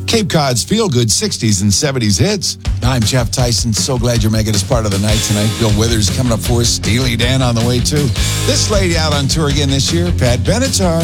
Cape Cod's feel-good 60s and 70s hits. I'm Jeff Tyson. So glad you're making us part of the night tonight. Bill Withers coming up for us. Steely Dan on the way, too. This lady out on tour again this year, Pat Benatar.